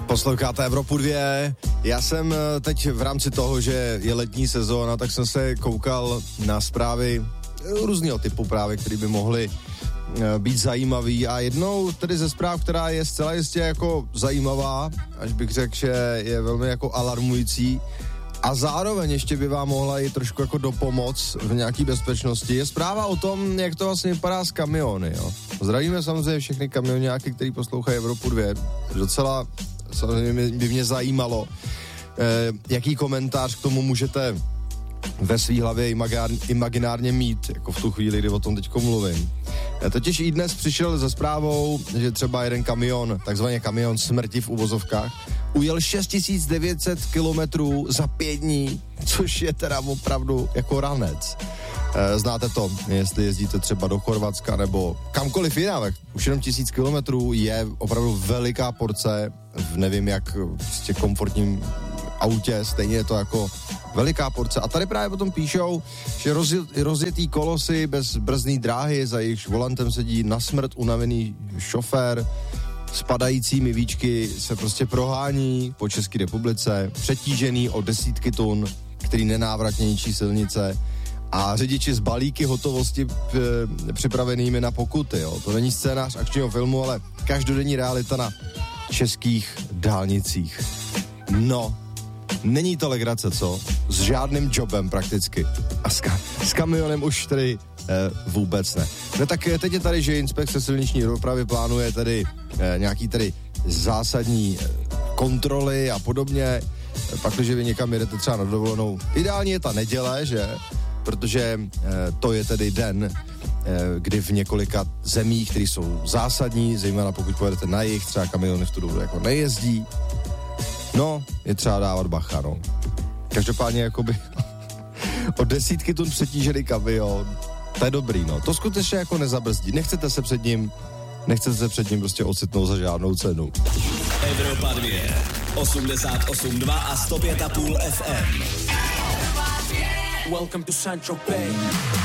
Posloucháte Evropu 2. Já jsem teď v rámci toho, že je letní sezóna, tak jsem se koukal na zprávy různého typu právě, které by mohly být zajímavý, a jednou tedy ze zpráv, která je zcela jistě jako zajímavá, až bych řekl, že je velmi jako alarmující a zároveň ještě by vám mohla i trošku jako dopomoc v nějaký bezpečnosti, je zpráva o tom, jak to vlastně vypadá s kamiony, jo. Zdravíme samozřejmě všechny kamionáky, který poslouchají Evropu 2. Docela samozřejmě by mě zajímalo, jaký komentář k tomu můžete ve svý hlavě imaginárně mít, jako v tu chvíli, kdy o tom teďko mluvím. Totiž i dnes přišel se zprávou, že třeba jeden kamion, takzvaně kamion smrti v uvozovkách, ujel 6900 kilometrů za 5 dní, což je teda opravdu jako ranec. Znáte to, jestli jezdíte třeba do Chorvatska nebo kamkoliv jinak, už jenom 1000 kilometrů je opravdu veliká porce v nevím jak prostě komfortním autě, stejně je to jako veliká porce. A tady právě potom píšou, že rozjetý kolosy bez brzdné dráhy, za jejichž volantem sedí na smrt unavený šofér, spadajícími víčky se prostě prohání po České republice, přetížený o desítky tun, který nenávratně ničí silnice, a řidiči s balíky hotovosti připravenými na pokuty. Jo. To není scénář akčního filmu, ale každodenní realita na českých dálnicích. No, není to legrace, co? S žádným jobem prakticky. A s kamionem už tedy vůbec ne. No tak teď je tady, že inspekce silniční dopravy plánuje tedy nějaký tedy zásadní kontroly a podobně. Pak, když vy někam jedete třeba na dovolenou, ideálně je ta neděle, že? Protože to je tedy den, kdy v několika zemích, které jsou zásadní, zejména pokud pojedete na jih, třeba kamiony v tu dobu jako nejezdí. No, je třeba dávat bacha, no. Každopádně jakoby o desítky tun přetížený kamion, to je dobrý, no. To skutečně jako nezabrzdí. Nechcete se před ním prostě ocitnout za žádnou cenu. Evropa 2, 88,2 a 105,5 FM. Welcome to Saint-Tropez.